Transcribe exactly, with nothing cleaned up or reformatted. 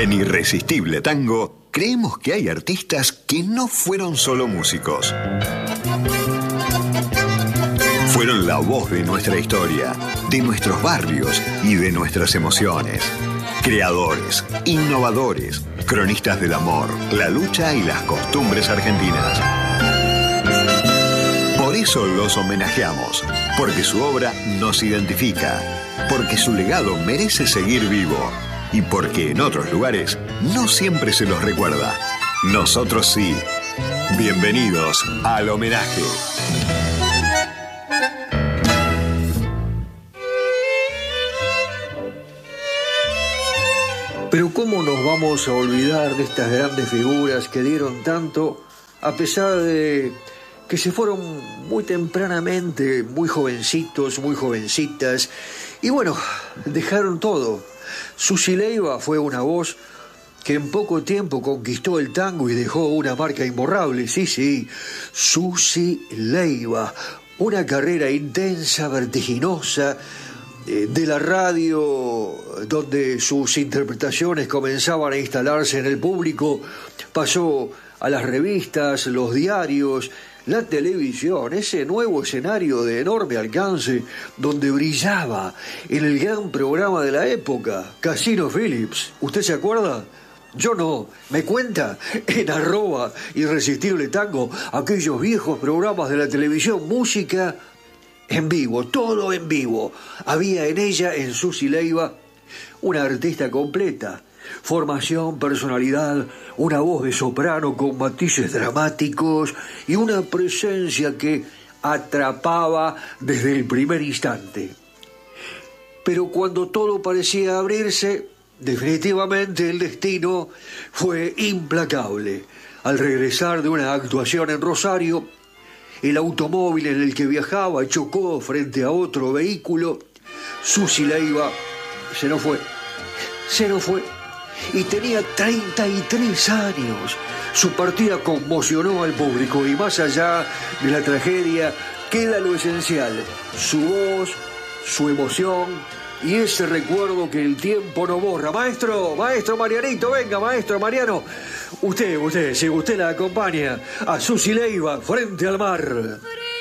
En Irresistible Tango, creemos que hay artistas que no fueron solo músicos. Fueron la voz de nuestra historia, de nuestros barrios y de nuestras emociones. Creadores, innovadores, cronistas del amor, la lucha y las costumbres argentinas. Por eso los homenajeamos, porque su obra nos identifica, porque su legado merece seguir vivo y porque en otros lugares no siempre se los recuerda. Nosotros sí. Bienvenidos al homenaje. Pero ¿cómo nos vamos a olvidar de estas grandes figuras que dieron tanto, a pesar de que se fueron muy tempranamente, muy jovencitos, muy jovencitas, y bueno, dejaron todo? Susy Leiva fue una voz que en poco tiempo conquistó el tango y dejó una marca imborrable. Sí, sí, Susy Leiva, una carrera intensa, vertiginosa, de la radio, donde sus interpretaciones comenzaban a instalarse en el público, pasó a las revistas, los diarios, la televisión, ese nuevo escenario de enorme alcance donde brillaba en el gran programa de la época, Casino Phillips. ¿Usted se acuerda? Yo no. ¿Me cuenta? En arroba Irresistible Tango, aquellos viejos programas de la televisión, música en vivo, todo en vivo. Había en ella, en Susy Leiva, una artista completa. Formación, personalidad, una voz de soprano con matices dramáticos y una presencia que atrapaba desde el primer instante. Pero cuando todo parecía abrirse, definitivamente el destino fue implacable. Al regresar de una actuación en Rosario, el automóvil en el que viajaba chocó frente a otro vehículo. Susy Leiva se nos fue, se nos fue. Y tenía treinta y tres años. Su partida conmocionó al público y más allá de la tragedia queda lo esencial: su voz, su emoción y ese recuerdo que el tiempo no borra. Maestro, maestro Marianito, venga, maestro Mariano. Usted, usted, si usted la acompaña a Susy Leiva, Frente al Mar.